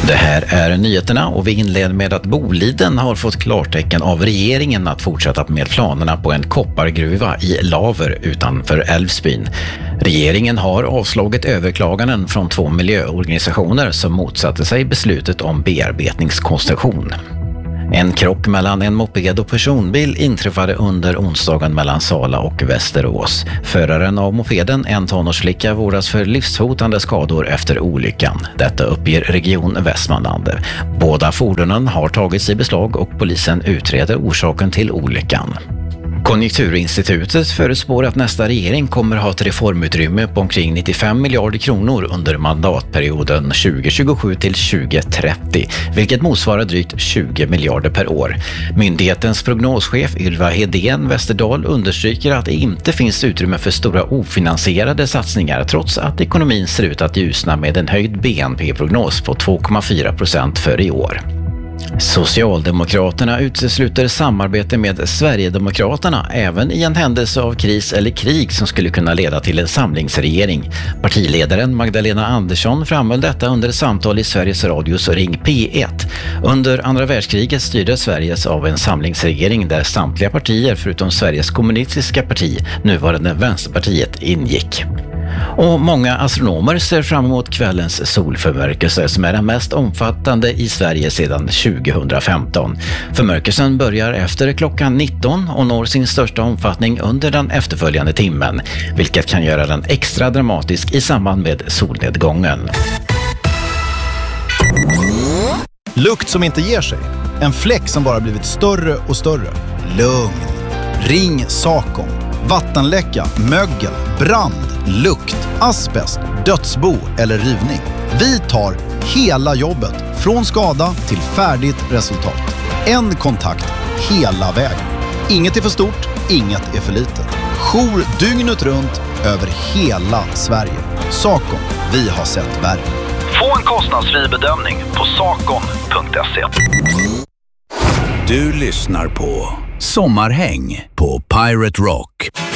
Det här är nyheterna och vi inleder med att Boliden har fått klartecken av regeringen att fortsätta med planerna på en koppargruva i Laver utanför Älvsbyn. Regeringen har avslagit överklaganden från 2 miljöorganisationer som motsatte sig beslutet om bearbetningskoncession. En krock mellan en moped och personbil inträffade under onsdagen mellan Sala och Västerås. Föraren av mopeden, en tonårsflicka, vårdas för livshotande skador efter olyckan. Detta uppger Region Västmanland. Båda fordonen har tagits i beslag och polisen utreder orsaken till olyckan. Konjunkturinstitutet förutspår att nästa regering kommer ha ett reformutrymme på omkring 95 miljarder kronor under mandatperioden 2027 till 2030, vilket motsvarar drygt 20 miljarder per år. Myndighetens prognoschef Ylva Hedén Westerdahl understryker att det inte finns utrymme för stora ofinansierade satsningar trots att ekonomin ser ut att ljusna med en höjd BNP-prognos på 2,4% för i år. Socialdemokraterna utesluter samarbete med Sverigedemokraterna även i en händelse av kris eller krig som skulle kunna leda till en samlingsregering. Partiledaren Magdalena Andersson framhöll detta under samtal i Sveriges Radios Ring P1. Under andra världskriget styrdes Sveriges av en samlingsregering där samtliga partier förutom Sveriges kommunistiska parti, nuvarande Vänsterpartiet, ingick. Och många astronomer ser fram emot kvällens solförmörkelse som är den mest omfattande i Sverige sedan 2015. Förmörkelsen börjar efter klockan 19 och når sin största omfattning under den efterföljande timmen, vilket kan göra den extra dramatisk i samband med solnedgången. Lukt som inte ger sig. En fläck som bara blivit större och större. Lugn. Ring Sakon. Vattenläcka, mögel, brand, lukt, asbest, dödsbo eller rivning. Vi tar hela jobbet från skada till färdigt resultat. En kontakt hela vägen. Inget är för stort, inget är för litet. Jour dygnet runt över hela Sverige. Sakon, vi har sett värre. Få en kostnadsfri bedömning på sakon.se. Du lyssnar på Sommarhäng på Pirate Rock.